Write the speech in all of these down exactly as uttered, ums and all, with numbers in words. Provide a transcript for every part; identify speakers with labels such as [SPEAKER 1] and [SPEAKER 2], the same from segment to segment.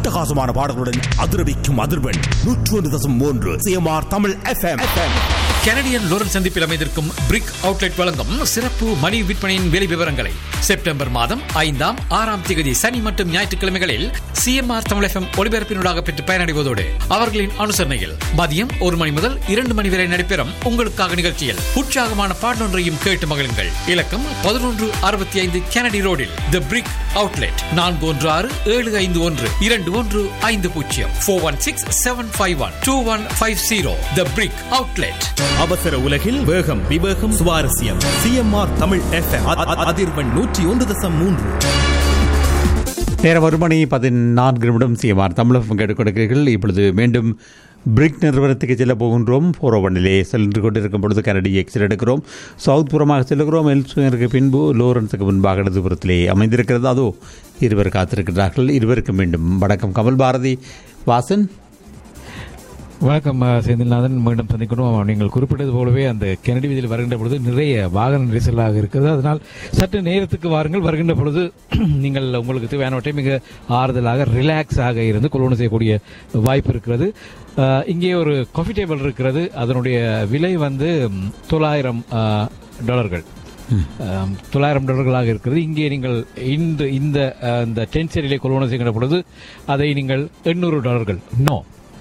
[SPEAKER 1] அட்டகாசமான பாடல்களுடன் அதிரவிக்கும் அதிர்வெண் நூற்று ஒன்று தசம் மூன்று CMR Tamil FM.
[SPEAKER 2] Canadian Lawrence சந்திப்பில் அமைந்திருக்கும் பிரிக் அவுட்லெட் வழங்கும் சிறப்பு மணி விற்பனையின் விலை விவரங்களை செப்டம்பர் மாதம் ஐந்தாம் ஆறாம் தேதி சனி மற்றும் ஞாயிற்றுக்கிழமைகளில் சிஎம்ஆர் தமிழ் எஃப்எம் ஒளிபரப்பினூடாக பெற்று பயனடைவதோடு அவர்களின் அனுசரணையில் மதியம் ஒரு மணி முதல் இரண்டு மணி வரை நடைபெறும் உங்களுக்காக நிகழ்ச்சியில் உற்சாகமான பாடலொன்றையும் கேட்டு மகிழுங்கள். இலக்கம் பதினொன்று அறுபத்தி ஐந்து கெனடி ரோடில் தி பிரிக் அவுட்லெட் நான்கு ஒன்று ஆறு ஏழு ஐந்து ஒன்று இரண்டு ஒன்று ஐந்து பூஜ்ஜியம் four one six seven five one two one five zero. தி பிரிக் அவுட்லெட்.
[SPEAKER 1] அவசர உலகில் வேகம், விவேகம், சுவாரஸ்யம். சிஎம்ஆர் தமிழ் எஃப்எம் அதிர்வெண் நூற்றி ஒன்று தசம் மூன்று.
[SPEAKER 3] நேரம் ஒரு மணி பதினான்கு நிமிடம். சிஎம்ஆர் தமிழகம் கேட்டுக்கொண்டிருக்கிறீர்கள். இப்பொழுது மீண்டும் பிரிக் நிறுவனத்துக்கு செல்ல போகின்றோம். ஃபோர் ஓ ஒன்னிலே சென்று கொண்டிருக்கும் பொழுது கனடி எக்ஸில் எடுக்கிறோம். சவுத் புறமாக செல்கிறோம். எல்சுவருக்கு பின்பு லோரன்ஸுக்கு முன்பாக இடதுபுறத்திலே அமைந்திருக்கிறது. அதோ இருவர் காத்திருக்கிறார்கள். இருவருக்கு மீண்டும் வணக்கம். கமல் பாரதி, வாசன்.
[SPEAKER 4] வணக்கம் செந்தில்நாதன். மீண்டும் சந்திக்கணும். நீங்கள் குறிப்பிட்டது போலவே அந்த கெனடி வீதியில் வருகின்ற பொழுது நிறைய வாகன நெரிசலாக இருக்கிறது. அதனால் சற்று நேரத்துக்கு வாருங்கள். வருகின்ற பொழுது நீங்கள் உங்களுக்கு தேவையானவற்றை மிக ஆறுதலாக ரிலாக்ஸ் ஆக இருந்து கொள்வனவு செய்யக்கூடிய வாய்ப்பு இருக்கிறது. இங்கே ஒரு காஃபி டேபிள் இருக்கிறது. அதனுடைய விலை வந்து தொள்ளாயிரம் டாலர்கள் தொள்ளாயிரம் டாலர்களாக இருக்கிறது. இங்கே நீங்கள் இந்த இந்த டென் சேரிலே கொள்வனவு செய்கின்ற பொழுது அதை நீங்கள் எண்ணூறு டாலர்கள் நோ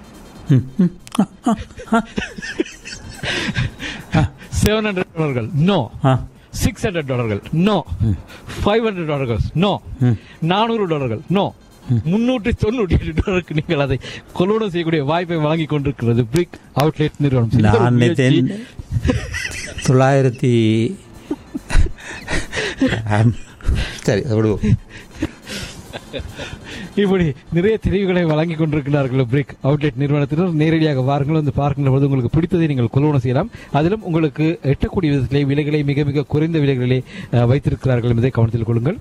[SPEAKER 4] செவன் ஹண்ட்ரட் டாலர்கள் நோ, சிக்ஸ் ஹண்ட்ரட் டாலர்கள் நோ, ஃபைவ் ஹண்ட்ரட் டாலர்கள் நோ, நானூறு டாலர்கள் நோ, முன்னூற்றி தொண்ணூற்றி எட்டு டாலருக்கு நீங்கள் அதை கொள்வனவு செய்யக்கூடிய வாய்ப்பை வாங்கி கொண்டிருக்கிறது பிரிக் அவுட்லெட் நிறுவனம்.
[SPEAKER 3] தொள்ளாயிரத்தி சரி விடுவோம்.
[SPEAKER 4] இப்படி நிறைய தெரிவுகளை வழங்கி கொண்டிருக்கிறார்கள் பிரிக் அவுட்லெட் நிறுவனத்தினர். நேரடியாக வாருங்கள், வந்து பார்க்கின்ற போது உங்களுக்கு பிடித்ததை நீங்கள் கொள்வனவு செய்யலாம். அதிலும் உங்களுக்கு எட்டக்கூடிய விதத்திலே விலைகளை மிக மிக குறைந்த விலைகளிலே வைத்திருக்கிறார்கள் என்பதை கவனத்தில் கொள்ளுங்கள்.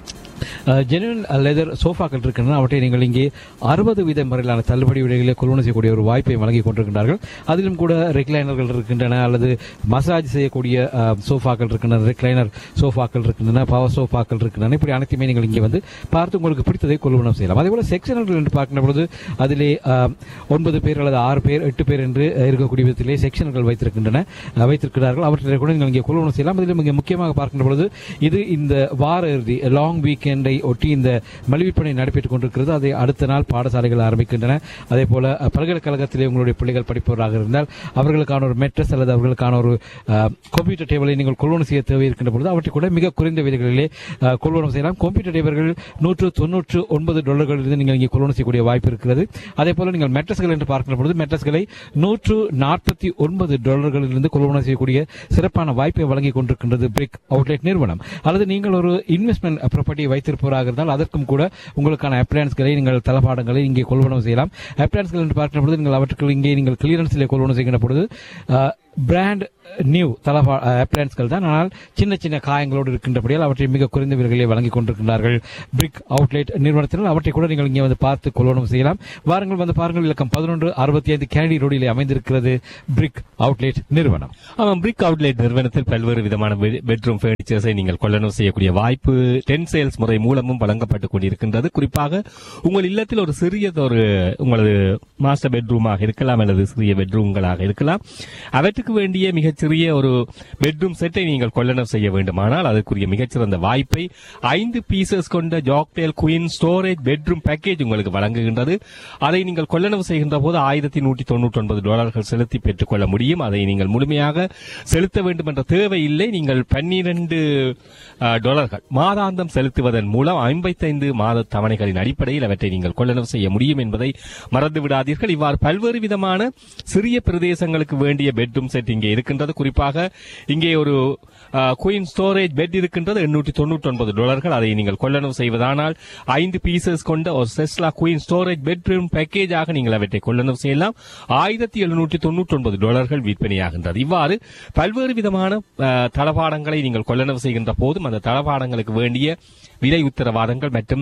[SPEAKER 4] ஜெனுவன் லெதர் சோஃபாக்கள் இருக்கின்றன. அவற்றை நீங்கள் இங்கே அறுபது வீதம் வரையிலான தள்ளுபடி விலைகளை கொள்வனவு செய்யக்கூடிய ஒரு வாய்ப்பை வழங்கி கொண்டிருக்கின்றார்கள். அதிலும் கூட ரெக்லைனர்கள் இருக்கின்றன, அல்லது மசாஜ் செய்யக்கூடிய சோஃபாக்கள் இருக்கின்றன, ரெக்லைனர் சோஃபாக்கள் இருக்கின்றன, பவர் சோஃபாக்கள் இருக்கின்றன. இப்படி அனைத்துமே நீங்கள் இங்கே வந்து பார்த்து உங்களுக்கு பிடித்ததை கொள்வனவு செய்யலாம். அதே போல செக்ஷனர்கள் என்று பார்க்கின்ற பொழுது அதிலே ஒன்பது பேர் அல்லது ஆறு பேர் எட்டு பேர் என்று இருக்கக்கூடிய விதத்திலே செக்ஷன்கள் வைத்திருக்கின்றன வைத்திருக்கிறார்கள். அவற்றை கூட நீங்கள் இங்கே கொள்வனவு செய்யலாம். அதிலும் இங்கே முக்கியமாக பார்க்கின்ற பொழுது இது இந்த வார இறுதி லாங் வீக்கெண்டை ஒட்டி இந்த மலிவிற்பனை நடைபெற்றுக் கொண்டிருக்கிறது. அதை அடுத்த நாள் பாடசாலைகள் ஆரம்பிக்கின்றன. அதே போல பல்கலைக்கழகத்திலே உங்களுடைய பிள்ளைகள் படிப்பவராக இருந்தால் அவர்களுக்கான ஒரு மெட்ரஸ் அல்லது அவர்களுக்கான ஒரு கம்ப்யூட்டர் டேபிளை நீங்கள் கொள்வனவு செய்ய தேவை இருக்கின்ற பொழுது அவற்றை கூட மிக குறைந்த விலைகளிலே கொள்வனவு செய்யலாம். கம்ப்யூட்டர் டேபிள்கள் நூற்று தொன்னூற்று ஒன்பது டாலர்களிலிருந்து நீங்கள் இங்கே கொள்வனவு செய்யக்கூடிய வாய்ப்பு இருக்கிறது. அதே போல நீங்கள் மெட்ரஸ்கள் என்று பார்க்கின்ற பொழுது மெட்ரஸ்களை நூற்று நாற்பத்தி ஒன்பது டாலர்களிலிருந்து கொள்வனவு செய்யக்கூடிய சிறப்பான வாய்ப்பை வழங்கி கொண்டிருக்கின்றது பிரிக் அவுட்லெட் நிறுவனம். அல்லது நீங்கள் ஒரு இன்வெஸ்ட்மெண்ட் ப்ராப்பர்ட்டியை வைத்திருப்ப இருந்தால் அதற்கும் கூட உங்களுக்கான அப்ளையன்ஸ்களை நீங்கள் தளபாடங்களை இங்கே கொள்வனவு செய்யலாம். அப்ளையன்ஸ்கள் என்று பார்க்கிற பொழுது நீங்கள் அவற்றுக்கு இங்கே நீங்கள் கிளியரன்ஸிலே கொள்வனவு செய்கின்ற பொழுது பிராண்ட் நியூ தளபா அப்ளையன்ஸ்கள் தான், ஆனால் சின்ன சின்ன காயங்களோடு இருக்கின்றபடியால் அவற்றை மிக குறைந்த விலைகளிலே வழங்கிக் கொண்டிருக்கிறார்கள் பிரிக் அவுட்லெட் நிறுவனத்தினால். அவற்றை கூட நீங்கள் இங்கே வந்து பார்த்து கொள்வனவு செய்யலாம். வாருங்கள், வந்து பாருங்கள். இலக்கம் பதினொன்று அறுபத்தி ஐந்து கெனடி ரோடிலே அமைந்திருக்கிறது பிரிக் அவுட்லெட் நிறுவனம்.
[SPEAKER 5] ஆமாம், பிரிக் அவுட்லெட் நிறுவனத்தில் பல்வேறு விதமான பெட்ரூம் பர்னிச்சர்ஸை நீங்கள் கொள்ளனவு செய்யக்கூடிய வாய்ப்பு டென் சேல்ஸ் முறை மூலமும் வழங்கப்பட்டுக் கொண்டிருக்கின்றது. குறிப்பாக உங்கள் இல்லத்தில் ஒரு சிறியதொரு உங்களது மாஸ்டர் பெட்ரூமாக இருக்கலாம் அல்லது சிறிய பெட்ரூம்களாக இருக்கலாம். அவற்றுக்கு வேண்டிய மிகச்சிறிய ஒரு பெட்ரூம் செட்டை நீங்கள் கொள்ளனவு செய்ய வேண்டுமானால் அதற்குரிய மிகச்சிறந்த வாய்ப்பை ஐந்து பீசஸ் கொண்ட ஜாக்டேல் குயின் ஸ்டோரேஜ் பெட்ரூம் பேக்கேஜ் உங்களுக்கு வழங்குகின்றது. அதை நீங்கள் கொள்ளனவு செய்கின்ற போது ஆயிரத்தி நூற்றி தொண்ணூற்றி ஒன்பது டாலர்கள் செலுத்தி பெற்றுக் கொள்ள முடியும். அதை நீங்கள் முழுமையாக செலுத்த வேண்டும் என்ற தேவை இல்லை. நீங்கள் பன்னிரண்டு டாலர்கள் மாதாந்தம் செலுத்துவதன் மூலம் ஐம்பத்தைந்து மாத தவணைகளின் அடிப்படையில் அவற்றை நீங்கள் கொள்ளனவு செய்ய முடியும் என்பதை மறந்து விடாதீர்கள். இவ்வாறு பல்வேறு விதமான சிறிய பிரதேசங்களுக்கு வேண்டிய பெட்ரூம் செட் இங்கே இருக்கின்றது. குறிப்பாக இங்கே ஒரு குயின் ஸ்டோரேஜ் பெட் இருக்கின்றது, எண்ணூற்றி தொண்ணூற்றி ஒன்பது டாலர்கள். அதை நீங்கள் கொள்ளனவு செய்வதானால் ஐந்து பீசஸ் கொண்ட ஒரு செஸ்லா குயின் ஸ்டோரேஜ் பெட்ரூம் பேக்கேஜாக நீங்கள் அவற்றை கொள்ளனவு செய்யலாம். ஆயிரத்தி எழுநூற்றி தொண்ணூற்றி ஒன்பது டாலர்கள் விற்பனையாகின்றது. இவ்வாறு பல்வேறு விதமான தளபாடங்களை நீங்கள் கொள்ளனவு செய்கின்ற போதும் அந்த தளபாடங்களுக்கு வேண்டிய விலை உத்தரவாதங்கள் மற்றும்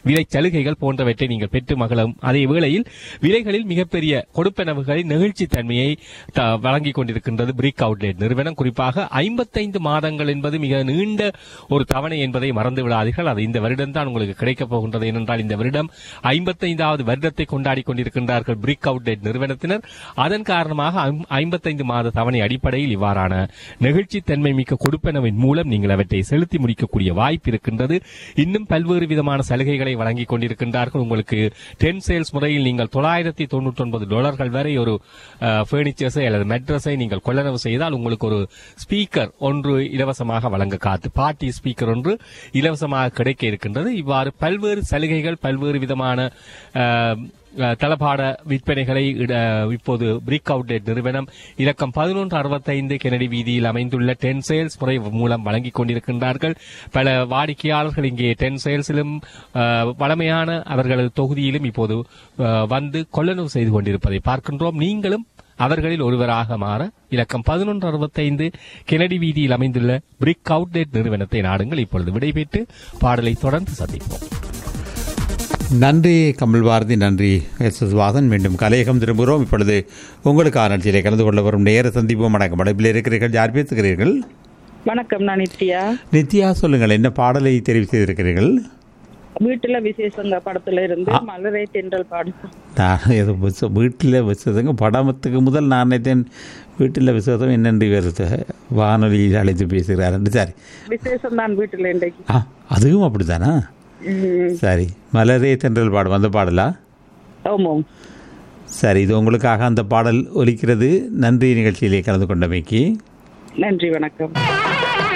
[SPEAKER 5] விலை சலுகைகள் போன்றவற்றை நீங்கள் பெற்று மகளும் அதே வேளையில் விலைகளில் மிகப்பெரிய கொடுப்பனவுகளின் நெகிழ்ச்சி தன்மையை வழங்கிக் கொண்டிருக்கின்றது பிரிக் அவுட்லெட் நிறுவனம். குறிப்பாக ஐம்பத்தைந்து மாதங்கள் என்பது மிக நீண்ட ஒரு தவணை என்பதை மறந்து விடாதீர்கள். அது இந்த வருடம் தான் உங்களுக்கு கிடைக்கப் போகின்றது. ஏனென்றால் இந்த வருடம் ஐம்பத்தைந்தாவது வருடத்தை கொண்டாடி கொண்டிருக்கின்றார்கள் பிரிக் அவுட்லெட் நிறுவனத்தினர். அதன் காரணமாக ஐம்பத்தைந்து மாத தவணை அடிப்படையில் இவ்வாறான நெகிழ்ச்சி தன்மை மிக்க கொடுப்பனவின் மூலம் நீங்கள் அவற்றை செலுத்தி முடிக்கக்கூடிய வாய்ப்பு இருக்கின்றது. இன்னும் பல்வேறு விதமான சலுகைகளை வழங்கிக் கொண்டிருக்கின்றார்கள். உங்களுக்கு டென் சேல்ஸ் முறையில் நீங்கள் தொள்ளாயிரத்தி தொண்ணூற்றி ஒன்பது டாலர்கள் வரை ஒரு பர்னிச்சர்ஸை அல்லது மெட்ரஸை நீங்கள் கொள்ளளவு செய்தால் உங்களுக்கு ஒரு ஸ்பீக்கர் ஒன்று இலவசமாக வழங்க காத்து பார்ட்டி ஸ்பீக்கர் ஒன்று இலவசமாக கிடைக்க இருக்கின்றது. இவ்வாறு பல்வேறு சலுகைகள் பல்வேறு விதமான தளபாட விற்பனைகளை இப்போது பிரிக் அவுட்லெட் நிறுவனம் இலக்கம் பதினொன்று அறுபத்தைந்து கெனடி வீதியில் அமைந்துள்ள டென் சேல்ஸ் முறை மூலம் வழங்கிக் கொண்டிருக்கின்றார்கள். பல வாடிக்கையாளர்கள் இங்கே டென் சேல்ஸிலும் வளமையான அவர்களது தொகுதியிலும் இப்போது வந்து கொள்ளளவு செய்து கொண்டிருப்பதை பார்க்கின்றோம். நீங்களும் அவர்களில் ஒருவராக மாற இலக்கம் பதினொன்று அறுபத்தைந்து கெனடி வீதியில் அமைந்துள்ள பிரிக் அவுட்லெட் நிறுவனத்தை நாடுங்கள். இப்பொழுது விடைபெற்று பாடலை தொடர்ந்து சந்திப்போம்.
[SPEAKER 3] நன்றி கமல் பாரதி, நன்றி எஸ் எஸ் வாசன். மீண்டும் கலையகம் திரும்புகிறோம். இப்பொழுது உங்களுக்கு ஆராய்ச்சியிலே கலந்து கொள்ள வரும் நேர சந்திப்போம். வணக்கம். அடைப்பில் இருக்கிறீர்கள், யார் பேசுகிறீர்கள்?
[SPEAKER 6] வணக்கம், நான் நித்யா.
[SPEAKER 3] நித்யா, சொல்லுங்கள், என்ன பாடலை தெரிவு செய்திருக்கிறீர்கள்?
[SPEAKER 6] வீட்டுல விசேஷங்க படத்துல இருந்து மலரை தென்றல் பாடு.
[SPEAKER 3] நான் ஏதோ வீட்டில் விசேஷங்க படத்துக்கு முதல் நான் நினைத்தேன் வீட்டில் விசேஷம் என்னென்று வருது வானொலியில் அழைத்து பேசுகிறார் என்று. சரி,
[SPEAKER 6] விசேஷம் தான் வீட்டுல இன்றைக்கு.
[SPEAKER 3] ஆ, அதுவும் அப்படித்தானா? சரி, மலரே தென்றல் பாடு வந்த பாடலா?
[SPEAKER 6] ஆமாம்.
[SPEAKER 3] சரி, இது உங்களுக்காக அந்த பாடல் ஒலிக்கிறது. நன்றி நிகழ்ச்சியிலே கலந்து கொண்டமைக்கு.
[SPEAKER 6] நன்றி, வணக்கம்.